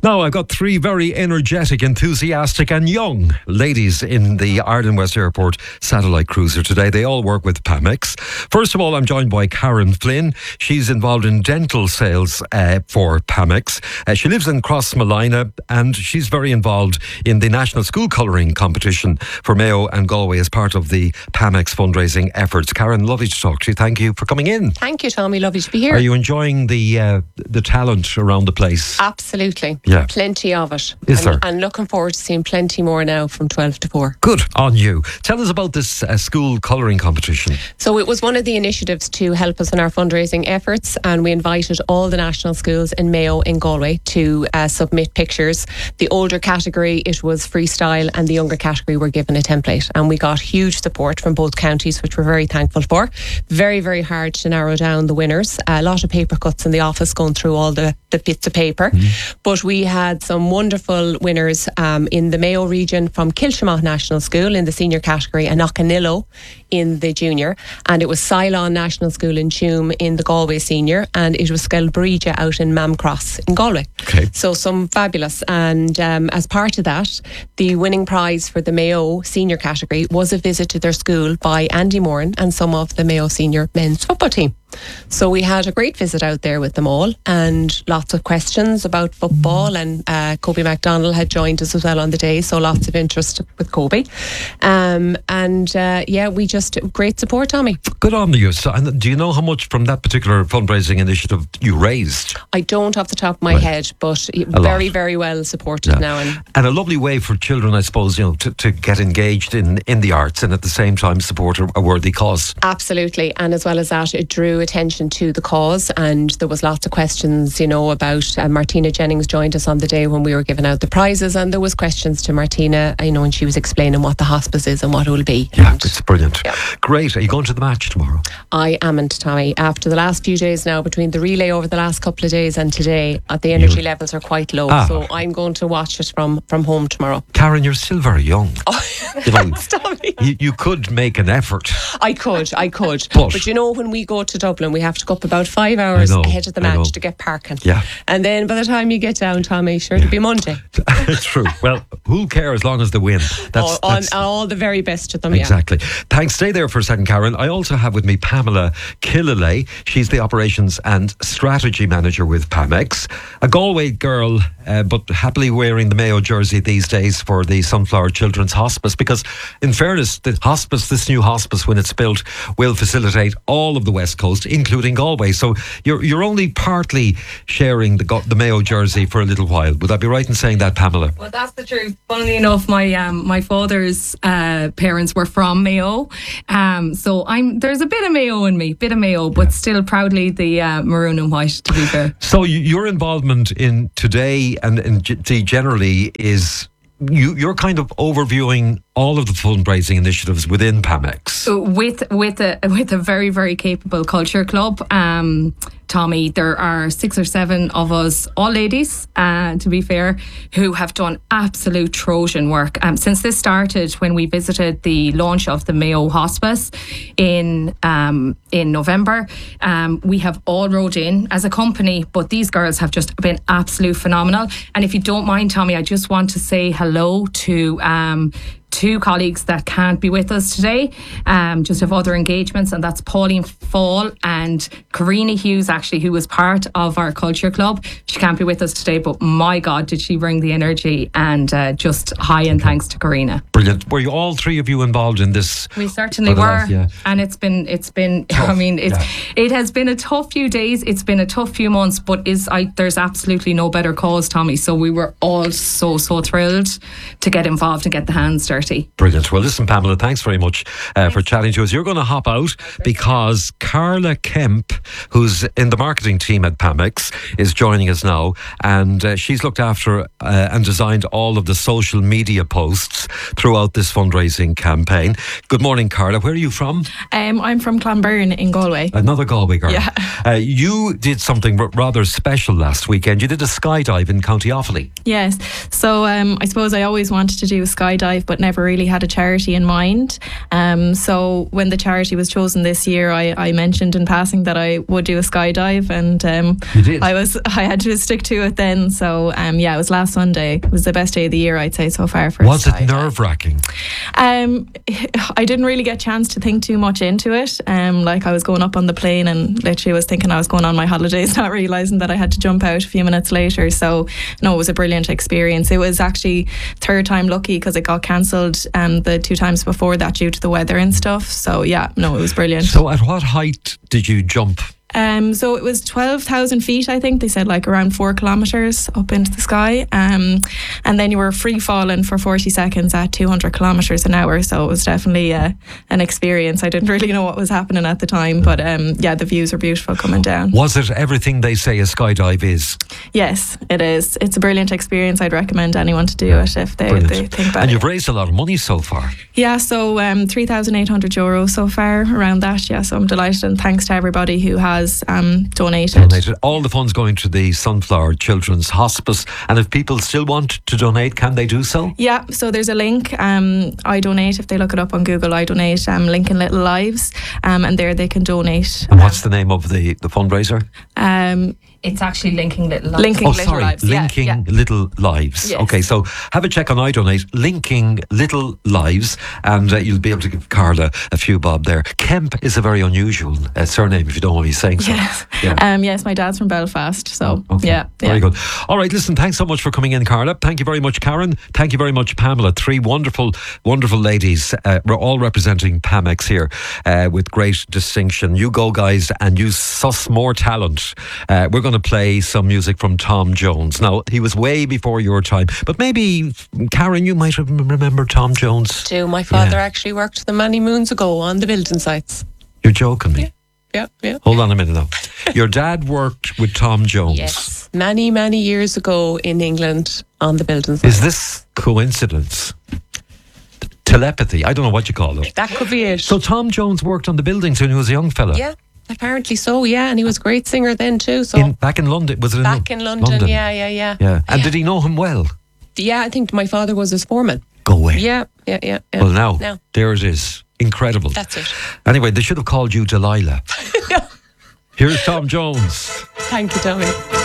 Now, I've got three very energetic, enthusiastic and young ladies in the Ireland West Airport satellite cruiser today. They all work with Pamex. First of all, I'm joined by Karen Flynn. She's involved in dental sales for Pamex. She lives in Crossmolina and she's very involved in the National School Colouring Competition for Mayo and Galway as part of the Pamex fundraising efforts. Karen, lovely to talk to you. Thank you for coming in. Thank you, Tommy. Lovely to be here. Are you enjoying the talent around the place? Absolutely. Yeah. Plenty of it. Is there? And looking forward to seeing plenty more now from 12 to 4. Good on you. Tell us about this school colouring competition. So it was one of the initiatives to help us in our fundraising efforts, and we invited all the national schools in Mayo in Galway to submit pictures. The older category, it was freestyle, and the younger category were given a template, and we got huge support from both counties, which we're very thankful for. Very, very hard to narrow down the winners. A lot of paper cuts in the office going through all the bits of paper. But we had some wonderful winners in the Mayo region from Kilshamont National School in the senior category and Knockanillo in the junior, and it was Cylon National School in Tuam in the Galway senior, and it was Skelbregia out in Mamcross in Galway. Okay. So some fabulous, and as part of that, the winning prize for the Mayo senior category was a visit to their school by Andy Moran and some of the Mayo senior men's football team. So we had a great visit out there with them all, and lots of questions about football, and Kobe MacDonald had joined us as well on the day, so lots of interest with Kobe. We just, great support, Tommy. Good on you. So, and do you know how much from that particular fundraising initiative you raised? I don't off the top of my head, but very, very well supported now. And a lovely way for children, I suppose, to get engaged in the arts and at the same time support a worthy cause. Absolutely. And as well as that, it drew attention to the cause, and there was lots of questions, about Martina Jennings joined us on the day when we were giving out the prizes, and there was questions to Martina, and she was explaining what the hospice is and what it will be. Yeah, it's brilliant. Yeah. Great. Are you going to the match tomorrow? I amn't, Tommy. After the last few days now, between the relay over the last couple of days and today, the energy levels are quite low, so I'm going to watch it from home tomorrow. Karen, you're still very young. Oh, thanks, Tommy. You could make an effort. I could. But when we go to Dublin, we have to go up about 5 hours ahead of the match to get parking. Yeah. And then by the time you get down, Tommy, sure, it'll be Monday. True. Well, who cares as long as they win? That's all the very best to them. Exactly. Thanks. Stay there for a second, Karen. I also have with me Pamela Killalay. She's the Operations and Strategy Manager with Pamex. A Galway girl, but happily wearing the Mayo jersey these days for the Sunflower Children's Hospice, because in fairness, this new hospice, when it's built, will facilitate all of the West Coast, including Galway. So you're only partly sharing the Mayo jersey for a little while. Would I be right in saying that, Pamela? Well, that's the truth. Funnily enough, my father's parents were from Mayo, so there's a bit of Mayo in me, but still proudly the maroon and white, to be fair. So your involvement in today and generally is you're kind of overviewing all of the fundraising initiatives within Pamex. With a very, very capable culture club. Tommy, there are 6 or 7 of us, all ladies, to be fair, who have done absolute Trojan work. Since this started, when we visited the launch of the Mayo Hospice in November, we have all rowed in as a company, but these girls have just been absolute phenomenal. And if you don't mind, Tommy, I just want to say hello to 2 colleagues that can't be with us today, just have other engagements, and that's Pauline Fall and Karina Hughes, actually, who was part of our culture club. She can't be with us today, but my God, did she bring the energy, and just high and thanks to Karina. Brilliant. Were you all 3 of you involved in this? We certainly were. Yeah. And it's been tough. It has been a tough few days, it's been a tough few months, but there's absolutely no better cause, Tommy, so we were all so thrilled to get involved and get the hands dirty. Brilliant. Well, listen, Pamela, thanks very much for chatting to us. You're going to hop out because Carla Kemp, who's in the marketing team at Pamex, is joining us now, and she's looked after and designed all of the social media posts through throughout this fundraising campaign. Good morning, Carla. Where are you from? I'm from Clonbyrne in Galway. Another Galway girl. Yeah. You did something rather special last weekend. You did a skydive in County Offaly. Yes. So I suppose I always wanted to do a skydive, but never really had a charity in mind. So when the charity was chosen this year, I mentioned in passing that I would do a skydive, and You did? I had to stick to it then. So yeah, it was last Sunday. It was the best day of the year, I'd say, so far for Was a it skydive. nerve-wracking? I didn't really get a chance to think too much into it. Like I was going up on the plane and literally was thinking I was going on my holidays, not realising that I had to jump out a few minutes later. So no, it was a brilliant experience. It was actually third time lucky because it got cancelled the 2 times before that due to the weather and stuff. So yeah, no, it was brilliant. So at what height did you jump? So it was 12,000 feet, I think. They said like around 4 kilometres up into the sky. And then you were free falling for 40 seconds at 200 kilometres an hour. So it was definitely an experience. I didn't really know what was happening at the time. But yeah, the views are beautiful coming down. Was it everything they say a skydive is? Yes, it is. It's a brilliant experience. I'd recommend anyone to do it if they think about And it. you've raised a lot of money so far. Yeah, so €3,800 so far around that. Yeah, so I'm delighted, and thanks to everybody who has donated. All the funds going to the Sunflower Children's Hospice. And if people still want to donate, can they do so? Yeah, so there's a link, I Donate. If they look it up on Google, I Donate, Linking Little Lives, and there they can donate. And what's the name of the fundraiser? It's actually Linking Little Lives. Linking Little Lives. Linking yeah. Little Lives. Yes. Okay, so have a check on iDonate, Linking Little Lives, and you'll be able to give Carla a few bob there. Kemp is a very unusual surname, if you don't want me saying so. Yes. Yeah. Yes, my dad's from Belfast, so Okay. yeah. Very good. All right, listen, thanks so much for coming in, Carla. Thank you very much, Karen. Thank you very much, Pamela. 3 wonderful, wonderful ladies. We're all representing Pamex here with great distinction. You go, guys, and you suss more talent. We're going to play some music from Tom Jones. Now, he was way before your time, but maybe, Karen, you might remember Tom Jones. Too. My father actually worked them many moons ago on the building sites. You're joking me. Yeah. Hold on a minute now. Your dad worked with Tom Jones. Yes. Many years ago in England on the building sites. Is this coincidence? Telepathy? I don't know what you call it. That could be it. So Tom Jones worked on the buildings when he was a young fella? Yeah, apparently so, yeah. And he was a great singer then too. So Back in London? Was it back in London. Yeah. Yeah. And did he know him well? Yeah, I think my father was his foreman. Go away. Yeah. Well, now, there it is. Incredible. That's it. Anyway, they should have called you Delilah. Here's Tom Jones. Thank you, Tommy.